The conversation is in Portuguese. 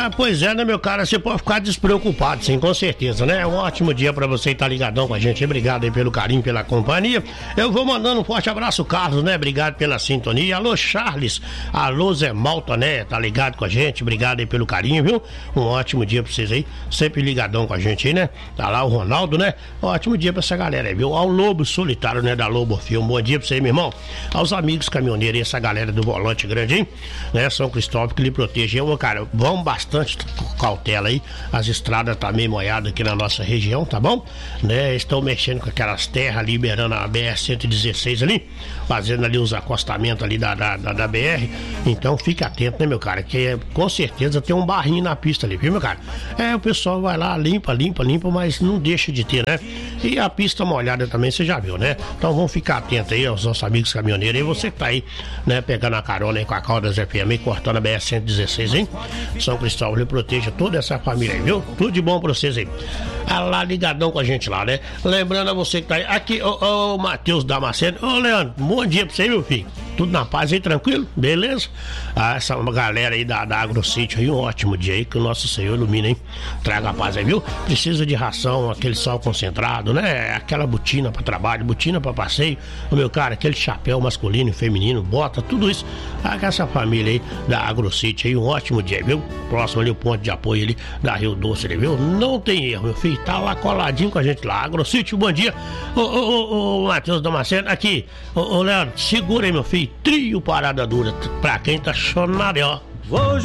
Ah, pois é, né, meu cara? Você pode ficar despreocupado, sim, com certeza, né? Um ótimo dia pra você estar ligadão com a gente. Obrigado aí pelo carinho, pela companhia. Eu vou mandando um forte abraço, Carlos, né? Obrigado pela sintonia. Alô, Charles. Alô, Zé Malta, né? Tá ligado com a gente. Obrigado aí pelo carinho, viu? Um ótimo dia pra vocês aí. Sempre ligadão com a gente aí, né? Tá lá o Ronaldo, né? Ótimo dia pra essa galera aí, viu? Ao Lobo Solitário, né? Da Lobo Filme. Bom dia pra você aí, meu irmão. Aos amigos caminhoneiros e essa galera do Volante Grande, hein? Né? São Cristóvão que lhe protege. Cara, vão bastante cautela aí. As estradas tá meio molhadas aqui na nossa região, tá bom? Né? Estão mexendo com aquelas terras, liberando a BR-116 ali, fazendo ali os acostamentos ali da BR. Então fique atento, né, meu cara? Que com certeza tem um barrinho na pista ali, viu, meu cara? O pessoal vai lá, limpa, mas não deixa de ter, né? E a pista molhada também, você já viu, né? Então vamos ficar atento aí aos nossos amigos caminhoneiros. E você que tá aí, né, pegando a carona aí com a Caldas FM e cortando a BR-116, hein? São Cristóvão lhe proteja toda essa família aí, viu? Tudo de bom pra vocês aí. Lá ligadão com a gente lá, né? Lembrando a você que tá aí, aqui, o Matheus Damasceno. Ô, Leandro, bom dia pra você, meu filho. Tudo na paz aí, tranquilo? Beleza? Essa galera aí da AgroSítio aí, um ótimo dia aí, que o nosso Senhor ilumina, hein? Traga a paz aí, viu? Precisa de ração, aquele sal concentrado, né? Aquela botina pra trabalho, botina pra passeio. O meu cara, aquele chapéu masculino e feminino, bota, tudo isso. Essa família aí da AgroSítio aí, um ótimo dia, viu? Próximo ali, o ponto de apoio ali da Rio Doce, ali, viu? Não tem erro, meu filho. Tá lá coladinho com a gente lá. AgroSítio, bom dia. Ô, Matheus Damasceno, aqui. Ô, Leandro, segura aí, meu filho. Trio Parada Dura, pra quem tá chorando na areia, ó.